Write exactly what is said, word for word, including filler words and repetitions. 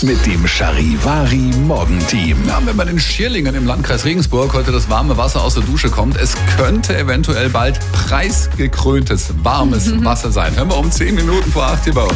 mit dem Charivari Morgenteam. Ja, wenn bei den Schierlingen im Landkreis Regensburg heute das warme Wasser aus der Dusche kommt, es könnte eventuell bald preisgekröntes warmes Wasser sein. Hören wir um zehn Minuten vor acht hier bei uns.